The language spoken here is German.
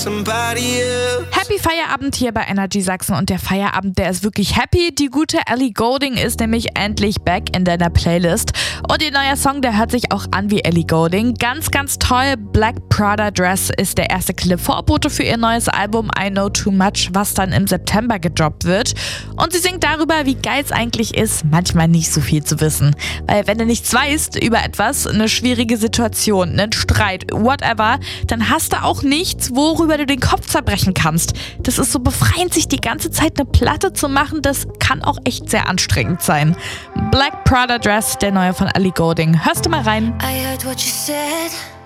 Happy Feierabend hier bei Energy Sachsen und der Feierabend, der ist wirklich happy. Die gute Ellie Goulding ist nämlich endlich back in deiner Playlist und ihr neuer Song, der hört sich auch an wie Ellie Goulding. Ganz, ganz toll. Black Prada Dress ist der erste Clip-Vorbote für ihr neues Album I Know Too Much, was dann im September gedroppt wird. Und sie singt darüber, wie geil es eigentlich ist, manchmal nicht so viel zu wissen. Weil wenn du nichts weißt über etwas, eine schwierige Situation, einen Streit, whatever, dann hast du auch nichts, worüber du den Kopf zerbrechen kannst. Das ist so befreiend, sich die ganze Zeit eine Platte zu machen. Das kann auch echt sehr anstrengend sein. Black Prada Dress, der neue von Ellie Goulding. Hörst du mal rein? I heard what you said.